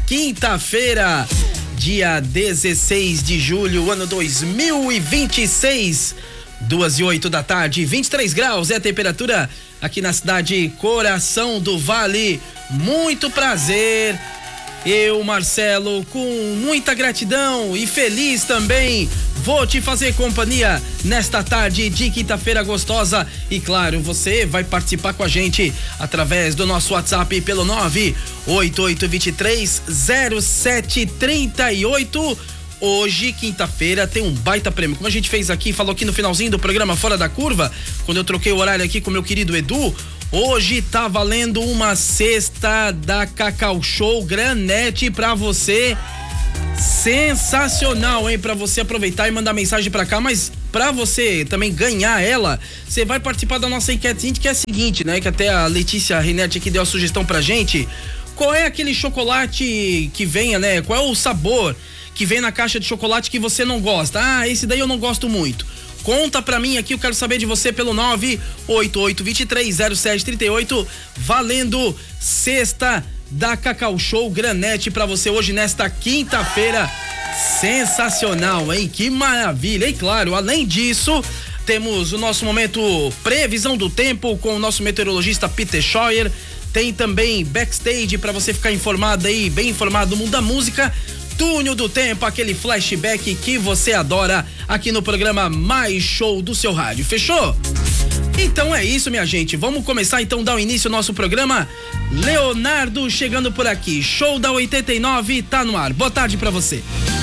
quinta-feira, dia 16 de julho, ano 2026, 2:08 da tarde, 23 graus é a temperatura aqui na cidade Coração do Vale. Muito prazer. Eu, Marcelo, com muita gratidão e feliz também, vou te fazer companhia nesta tarde de quinta-feira gostosa. E claro, você vai participar com a gente através do nosso WhatsApp pelo 988230738. Hoje, quinta-feira, tem um baita prêmio. Como a gente fez aqui, falou aqui no finalzinho do programa Fora da Curva, quando eu troquei o horário aqui com meu querido Edu, hoje tá valendo uma cesta da Cacau Show Granete pra você. Sensacional, hein? Pra você aproveitar e mandar mensagem pra cá, mas pra você também ganhar ela, você vai participar da nossa enquete, que é a seguinte, né? Que até a Letícia Rinetti aqui deu a sugestão pra gente. Qual é aquele chocolate que venha, né? Qual é o sabor que vem na caixa de chocolate que você não gosta? Ah, esse daí eu não gosto muito. Conta pra mim aqui, eu quero saber de você pelo 988230738, valendo cesta da Cacau Show Granete pra você hoje nesta quinta-feira. Sensacional, hein? Que maravilha, e claro, além disso, temos o nosso momento previsão do tempo com o nosso meteorologista Peter Scheuer. Tem também backstage pra você ficar informado aí, bem informado do mundo da música. Túnel do Tempo, aquele flashback que você adora aqui no programa mais show do seu rádio. Fechou? Então é isso, minha gente. Vamos começar então, dar o início ao nosso programa. Leonardo chegando por aqui. Show da 89 tá no ar. Boa tarde pra você.